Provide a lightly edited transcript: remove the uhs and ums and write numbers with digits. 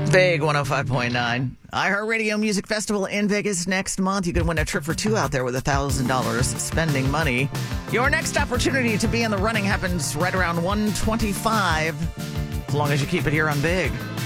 Big 105.9. iHeartRadio Music Festival in Vegas next month. You can win a trip for two out there with $1,000 spending money. Your next opportunity to be in the running happens right around 1:25, as long as you keep it here on Big.